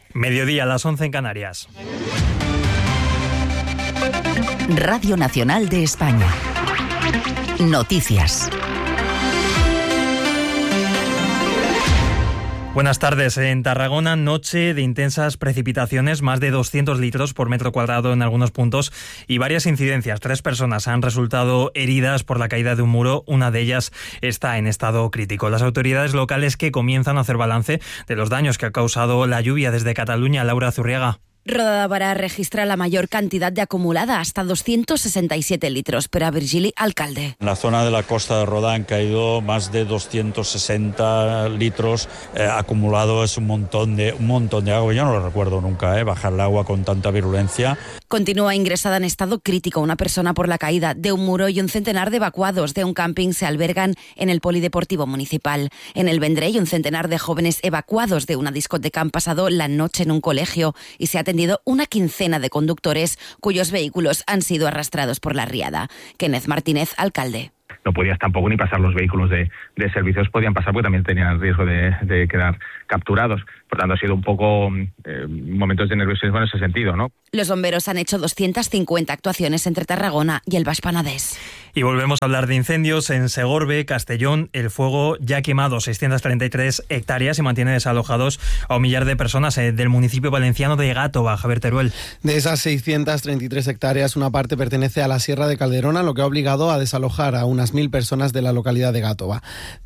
Mediodía, las 11 en Canarias. Radio Nacional de España. Noticias. Buenas tardes. En Tarragona, noche de intensas precipitaciones, más de 200 litros por metro cuadrado en algunos puntos y varias incidencias. 3 personas han resultado heridas por la caída de un muro. Una de ellas está en estado crítico. Las autoridades locales que comienzan a hacer balance de los daños que ha causado la lluvia desde Cataluña. Laura Zurriaga. Rodadavara registra la mayor cantidad de acumulada, hasta 267 litros. Pero a Virgili, alcalde. En la zona de la costa de Rodá han caído más de 260 litros. Acumulado es un montón de agua. Yo no lo recuerdo nunca, bajar el agua con tanta virulencia. Continúa ingresada en estado crítico una persona por la caída de un muro y un centenar de evacuados de un camping se albergan en el polideportivo municipal. En el Vendrell, un centenar de jóvenes evacuados de una discoteca han pasado la noche en un colegio y se ha atendido una quincena de conductores cuyos vehículos han sido arrastrados por la riada. Kenneth Martínez, alcalde. No podías tampoco ni pasar los vehículos de servicios, podían pasar porque también tenían el riesgo de quedar capturados. Por tanto, ha sido un poco momentos de nerviosismo en ese sentido, ¿no? Los bomberos han hecho 250 actuaciones entre Tarragona y el Baix Penedès. Y volvemos a hablar de incendios. En Segorbe, Castellón, el fuego ya ha quemado 633 hectáreas y mantiene desalojados a un millar de personas del municipio valenciano de Gàtova. Javier Teruel. De esas 633 hectáreas, una parte pertenece a la Sierra de Calderona, lo que ha obligado a desalojar a unas 1.000 personas de la localidad de Gàtova.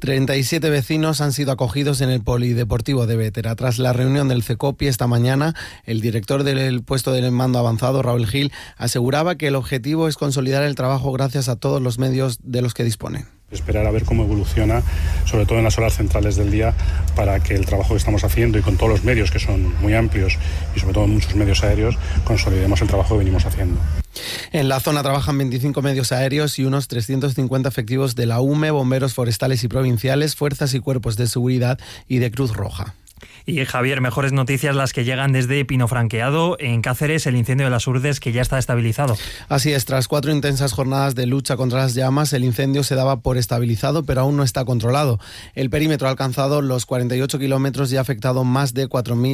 37 vecinos han sido acogidos en el polideportivo de Bétera. Tras la reunión del CECOPI esta mañana, el director del puesto del mando avanzado, Raúl Gil, aseguraba que el objetivo es consolidar el trabajo gracias a todos los medios de los que disponen. Esperar a ver cómo evoluciona, sobre todo en las horas centrales del día, para que el trabajo que estamos haciendo y con todos los medios que son muy amplios y sobre todo muchos medios aéreos, consolidemos el trabajo que venimos haciendo. En la zona trabajan 25 medios aéreos y unos 350 efectivos de la UME, bomberos forestales y provinciales, fuerzas y cuerpos de seguridad y de Cruz Roja. Y Javier, mejores noticias las que llegan desde Pinofranqueado, en Cáceres, el incendio de las Urdes que ya está estabilizado. Así es, tras 4 intensas jornadas de lucha contra las llamas, el incendio se daba por estabilizado, pero aún no está controlado. El perímetro ha alcanzado los 48 kilómetros y ha afectado más de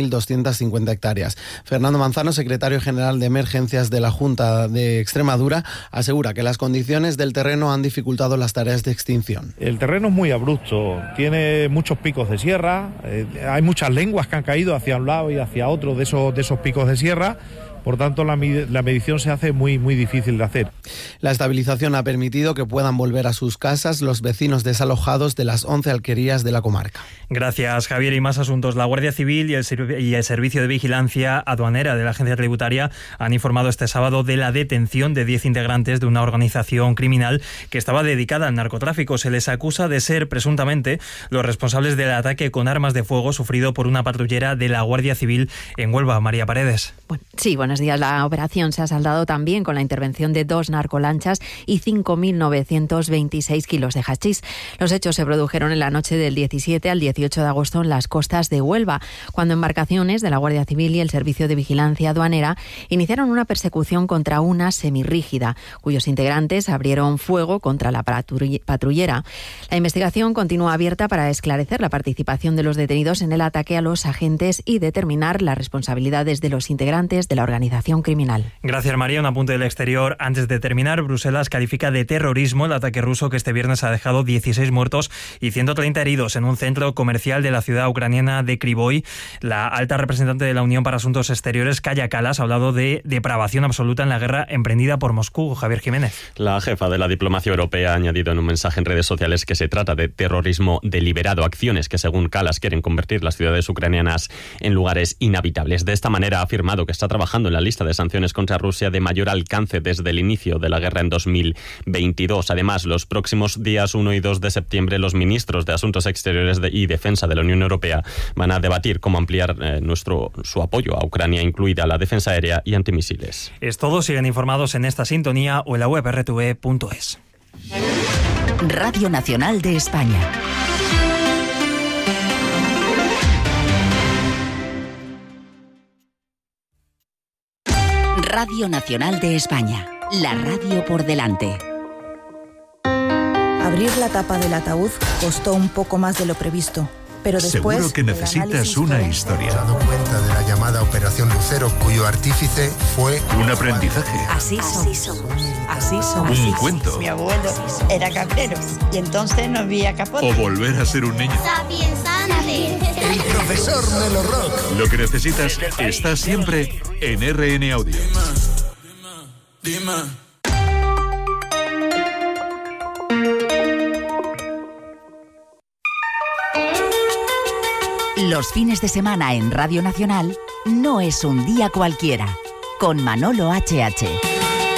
4.250 hectáreas. Fernando Manzano, secretario general de Emergencias de la Junta de Extremadura, asegura que las condiciones del terreno han dificultado las tareas de extinción. El terreno es muy abrupto, tiene muchos picos de sierra, hay muchas lenguas que han caído hacia un lado y hacia otro de esos picos de sierra. Por tanto, la medición se hace muy difícil de hacer. La estabilización ha permitido que puedan volver a sus casas los vecinos desalojados de las 11 alquerías de la comarca. Gracias, Javier. Y más asuntos. La Guardia Civil y el Servicio de Vigilancia Aduanera de la Agencia Tributaria han informado este sábado de la detención de 10 integrantes de una organización criminal que estaba dedicada al narcotráfico. Se les acusa de ser presuntamente los responsables del ataque con armas de fuego sufrido por una patrullera de la Guardia Civil en Huelva. María Paredes. Buenos días. La operación se ha saldado también con la intervención de 2 narcolanchas y 5.926 kilos de hachís. Los hechos se produjeron en la noche del 17 al 18 de agosto en las costas de Huelva, cuando embarcaciones de la Guardia Civil y el Servicio de Vigilancia Aduanera iniciaron una persecución contra una semirrígida, cuyos integrantes abrieron fuego contra la patrullera. La investigación continúa abierta para esclarecer la participación de los detenidos en el ataque a los agentes y determinar las responsabilidades de los integrantes de la organización criminal. Gracias, María. Un apunte del exterior. Antes de terminar, Bruselas califica de terrorismo el ataque ruso que este viernes ha dejado 16 muertos y 130 heridos en un centro comercial de la ciudad ucraniana de Kryvyi. La alta representante de la Unión para Asuntos Exteriores, Kaja Kallas, ha hablado de depravación absoluta en la guerra emprendida por Moscú. Javier Jiménez. La jefa de la diplomacia europea ha añadido en un mensaje en redes sociales que se trata de terrorismo deliberado, acciones que según Kallas quieren convertir las ciudades ucranianas en lugares inhabitables. De esta manera ha afirmado que está trabajando en la lista de sanciones contra Rusia de mayor alcance desde el inicio de la guerra en 2022. Además, los próximos días 1 y 2 de septiembre, los ministros de Asuntos Exteriores y Defensa de la Unión Europea van a debatir cómo ampliar su apoyo a Ucrania, incluida la defensa aérea y antimisiles. Es todo. Siguen informados en esta sintonía o en la web rtv.es. Radio Nacional de España. Radio Nacional de España, la radio por delante. Abrir la tapa del ataúd costó un poco más de lo previsto. pero después... Seguro que necesitas una historia. He dado cuenta de la llamada Operación Lucero, cuyo artífice fue... Un aprendizaje. Así somos. Así somos. Un cuento. Mi abuelo era cabrero y entonces no había capote. O volver a ser un niño. El profesor Melo Rock. Lo que necesitas está siempre en RN Audio. Dime. Los fines de semana en Radio Nacional no es un día cualquiera, con Manolo HH.